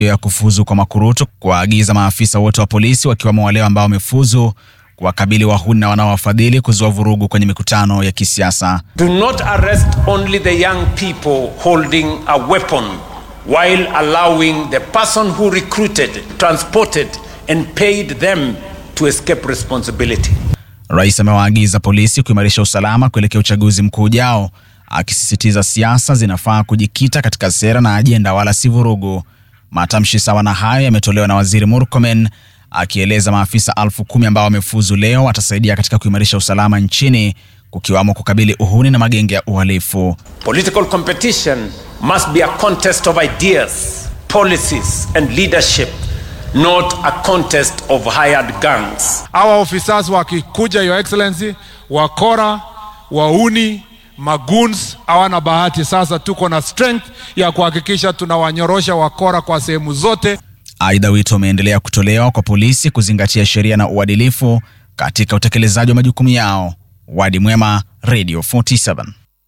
ya kufuzu kwa makurutu, kuagiza maafisa wote wa polisi wakiwemo wale ambao wamefuzu kuwakabili wahuni na wanaowafadhili kuzua vurugu kwenye mikutano ya kisiasa. Do not arrest only the young people holding a weapon while allowing the person who recruited, transported and paid them to escape responsibility. Rais amewaagiza polisi kuimarisha usalama kuelekea uchaguzi mkuu ujao, akisisitiza siasa zinafaa kujikita katika sera na ajenda wala si vurugu. Matamshi sawa na hayo yametolewa na Waziri Murkomen, akieleza maafisa 10,000 ambao wamefuzu leo watasaidia katika kuimarisha usalama nchini, kukiwamo kukabili uhuni na magenge ya uhalifu. Political competition must be a contest of ideas, policies and leadership, not a contest of hired gangs. Our officers wakikuja, Your Excellency, wakora, wauni, magoons, hawana bahati. Sasa tuko na strength ya kuhakikisha tunawanyorosha wakora kwa sehemu zote. Aidha, wito umeendelea kutolewa kwa polisi kuzingatia sheria na uadilifu katika utekelezaji wa majukumu yao. Wadi Mwema, Radio 47.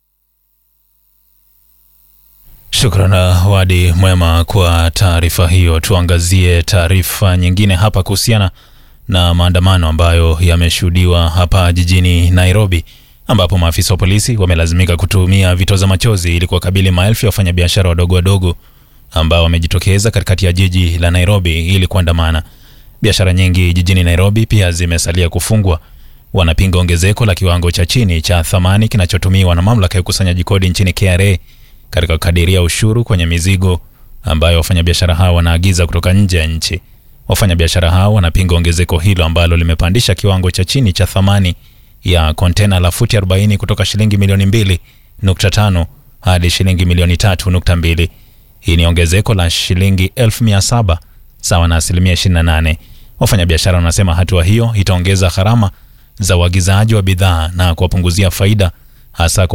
Shukrani Wadi Mwema kwa taarifa hiyo. Tuangazie taarifa nyingine hapa kuhusiana na maandamano ambayo yameshuhudiwa hapa jijini Nairobi, ambapo maafisa wa polisi wamelazimika kutumia vitoza machozi ili kuwakabili maelfu ya wafanyabiashara wadogo ambao wamejitokeza katikati ya jiji la Nairobi ili kuandamana. Biashara nyingi jijini Nairobi pia zimesalia kufungwa. Wanapinga ongezeko la kiwango cha chini cha thamani kinachotumiwa na mamlaka ya ukusanyaji kodi nchini KRA katika kukadiria ushuru kwenye mizigo ambayo wafanyabiashara hao wanaagiza kutoka nje ya nchi. Wafanyabiashara hao wanapinga ongezeko hilo ambalo limepandisha kiwango cha chini cha thamani ya kontena la futi 40 kutoka shilingi milioni 2.5 hadi shilingi milioni 3.2. Hii ni ongezeko la shilingi 1,700 sawa na 28%. Wafanyabiashara wanasema hatua hiyo itaongeza gharama za uagizaji wa bidhaa na kuwapunguzia faida, hasa kwa